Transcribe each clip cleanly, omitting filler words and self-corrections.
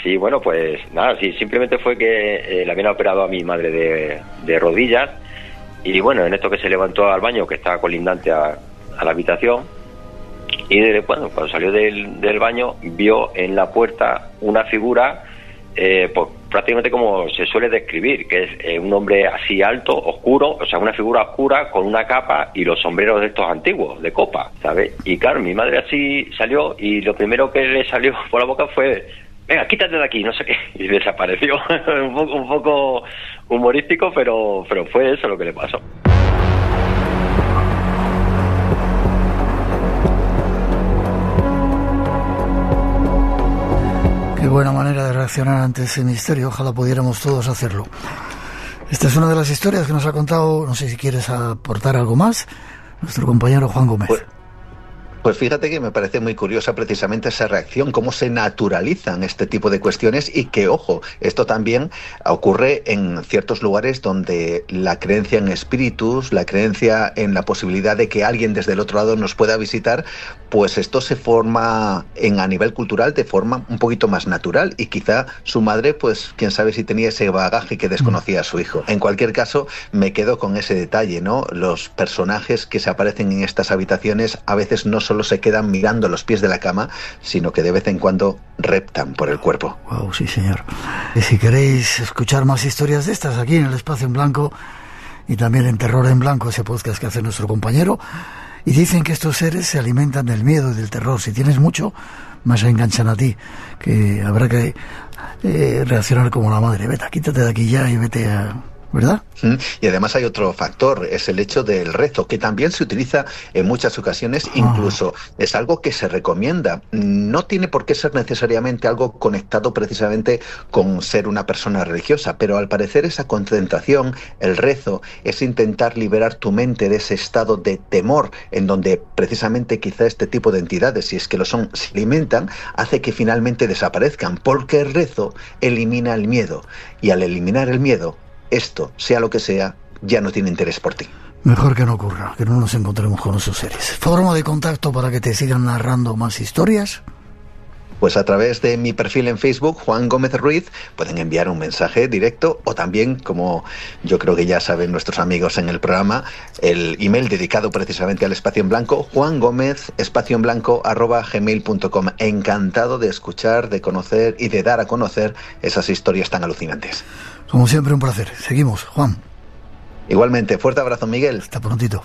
Sí, bueno, pues nada, sí, simplemente fue que le habían operado a mi madre de rodillas y bueno, en esto que se levantó al baño, que estaba colindante a la habitación, y bueno, cuando salió del baño vio en la puerta una figura, pues prácticamente como se suele describir, que es un hombre así alto, oscuro, o sea, una figura oscura con una capa y los sombreros de estos antiguos, de copa, ¿sabes? Y claro, mi madre así salió y lo primero que le salió por la boca fue: venga, quítate de aquí, no sé qué, y desapareció. un poco humorístico, pero fue eso lo que le pasó. Qué buena manera de reaccionar ante ese misterio, ojalá pudiéramos todos hacerlo. Esta es una de las historias que nos ha contado, no sé si quieres aportar algo más, nuestro compañero Juan Gómez. Pues fíjate que me parece muy curiosa precisamente esa reacción, cómo se naturalizan este tipo de cuestiones y que, ojo, esto también ocurre en ciertos lugares donde la creencia en espíritus, la creencia en la posibilidad de que alguien desde el otro lado nos pueda visitar, pues esto se forma a nivel cultural de forma un poquito más natural y quizá su madre, pues quién sabe si tenía ese bagaje que desconocía a su hijo. En cualquier caso, me quedo con ese detalle, ¿no? Los personajes que se aparecen en estas habitaciones a veces no solo se quedan mirando los pies de la cama, sino que de vez en cuando reptan por el cuerpo. Wow, sí señor. Y si queréis escuchar más historias de estas aquí en El Espacio en Blanco y también en Terror en Blanco, ese podcast que hace nuestro compañero, y dicen que estos seres se alimentan del miedo y del terror. Si tienes mucho, más se enganchan a ti, que habrá que reaccionar como la madre. Vete, quítate de aquí ya y vete a... ¿verdad? Y además hay otro factor, es el hecho del rezo, que también se utiliza en muchas ocasiones, incluso es algo que se recomienda. No tiene por qué ser necesariamente algo conectado precisamente con ser una persona religiosa, pero al parecer esa concentración, el rezo, es intentar liberar tu mente de ese estado de temor, en donde precisamente quizá este tipo de entidades, si es que lo son, se alimentan, hace que finalmente desaparezcan, porque el rezo elimina el miedo, y al eliminar el miedo, esto, sea lo que sea, ya no tiene interés por ti. Mejor que no ocurra, que no nos encontremos con esos seres. ¿Forma de contacto para que te sigan narrando más historias? Pues a través de mi perfil en Facebook, Juan Gómez Ruiz, pueden enviar un mensaje directo o también, como yo creo que ya saben nuestros amigos en el programa, el email dedicado precisamente al Espacio en Blanco, juangomez@gmail.com. Encantado de escuchar, de conocer y de dar a conocer esas historias tan alucinantes. Como siempre, un placer. Seguimos, Juan. Igualmente, fuerte abrazo, Miguel. Hasta prontito.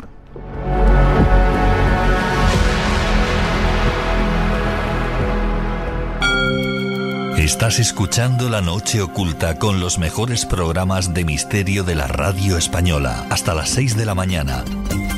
Estás escuchando La Noche Oculta con los mejores programas de misterio de la radio española. Hasta las 6 de la mañana.